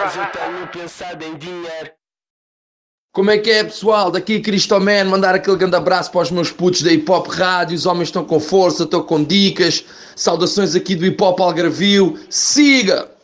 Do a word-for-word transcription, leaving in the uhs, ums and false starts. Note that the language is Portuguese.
mas eu tenho pensado em dinheiro. Como é que é, pessoal? Daqui Cristoman, mandar aquele grande abraço para os meus putos da Hip Hop Rádio. Os homens estão com força, estão com dicas. Saudações aqui do Hip Hop Algarvio. Siga!